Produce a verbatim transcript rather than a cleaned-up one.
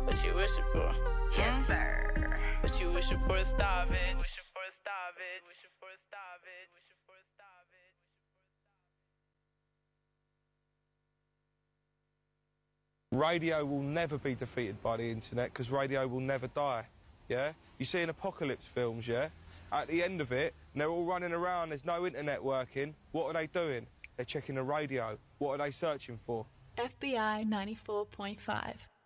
What you wishing for? Yes, sir. What you wishing for? Stop it. Wishing for stop it. Wishing for stop it. Wishing for stop it. Radio will never be defeated by the internet because radio will never die, yeah? You see in apocalypse films, yeah? At the end of it, and they're all running around, there's no internet working. What are they doing? They're checking the radio. What are they searching for? F B I ninety-four point five.